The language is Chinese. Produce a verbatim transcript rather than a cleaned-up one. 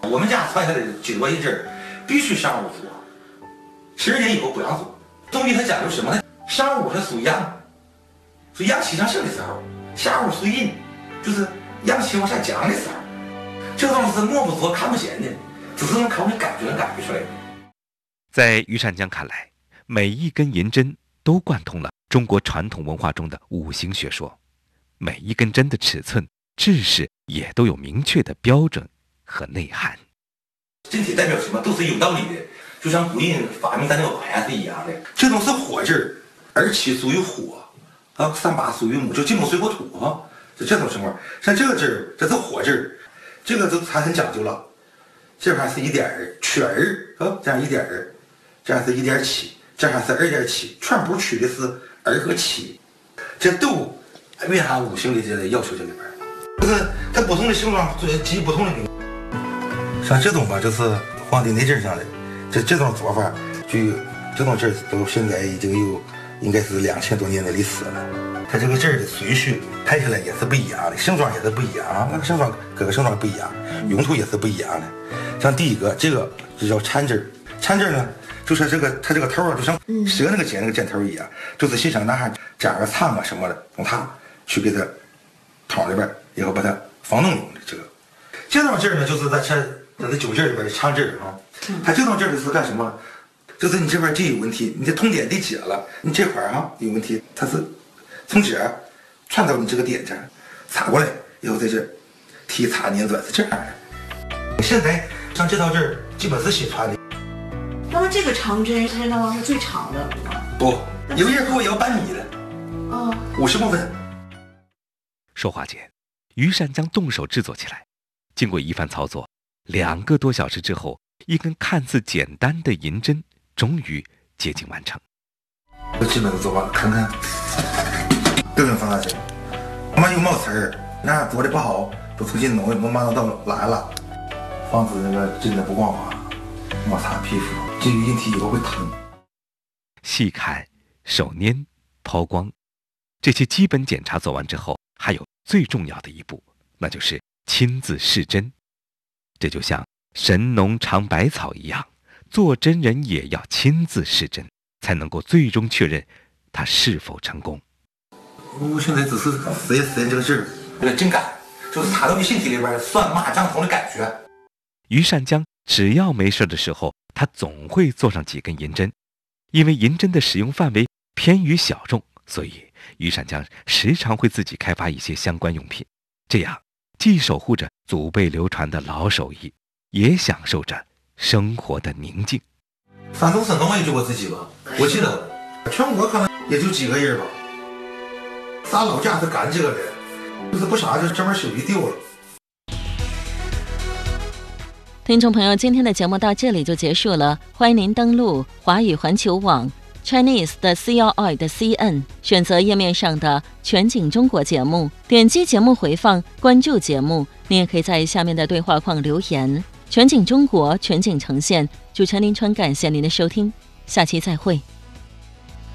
我们家传下来的金罗银针必须上午做，十二点以后不让做。中医它讲究什么呢？上午是属阳，所以阳气上升的时候；下午属阴，就是阳气往下降的时候。这东西是摸不着、看不见的，只是能靠你感觉能感觉出来的。 在于善江看来，每一根银针都贯通了中国传统文化中的五行学说，每一根针的尺寸、制式也都有明确的标准和内涵。 针体代表什么都是有道理的，就像古人发明咱那个碗是一样的。这种是火字，二七属于火，啊，三八属于木，就金木水火土啊，就这种情况。像这个字，这是火字，这个就它很讲究了。这块是一点儿，曲儿啊，这样一点儿，这样是一点七，这样是二点七，全部取的是二和七，这都蕴含五行的这个要求这里边。就是它不同的形状基于不同的名。像这种吧，就是《黄帝内经》上的，这这种做法，就这种字都现在已经有应该是两千多年的历史了。它这个字的顺序排下来也是不一样的，形状也是不一样，那个形状各个形状不一样，用途也是不一样的。像第一个，这个就叫缠字，缠字呢，就是这个它这个头啊，就像蛇那个尖那个尖头一样，就是欣赏男孩加个苍啊什么的，用它去给它套里边，然后把它防弄用的这个。这种字呢，就是在这。这是九字里边的长字啊，它这种字是干什么？就是你这块这有问题，你这通点得解了，你这块哈有问题，它是从这儿传到你这个点这儿，插过来，然后在这提插捻转是这样的。现在像这套字基本是新传的。 那么这个长针是那是最长的吗？ 不，有人给我要半米的， 哦， 五十公分。 说话间，于善江动手制作起来，经过一番操作。两个多小时之后，一根看似简单的银针终于接近完成。 我基本都做完了，看看都能放下去。我们有冒刺儿，那做的不好，都重新弄，我马上到拉了，防止那个针的不光滑，摩擦皮肤，至于引体以后会疼。 细看、手捏、抛光，这些基本检查做完之后，还有最重要的一步，那就是亲自试针。这就像神农尝百草一样，做针人也要亲自试针，才能够最终确认它是否成功。 我现在只是实验实验这个字，这个针感，就是插到你身体里边酸麻胀痛的感觉。 于善江只要没事的时候，他总会做上几根银针，因为银针的使用范围偏于小众，所以于善江时常会自己开发一些相关用品，这样既守护着祖辈流传的老手艺，也享受着生活的宁静。 山东省农也就我自己吧，我记得全国可能也就几个人吧。咱老家是干这个的，就是不啥就专门修一丢了。 听众朋友，今天的节目到这里就结束了，欢迎您登录华语环球网 Chinese 的 C L I 的 C N， 选择页面上的全景中国节目，点击节目回放，关注节目。您也可以在下面的对话框留言。全景中国，全景呈现。主持人林川，感谢您的收听，下期再会。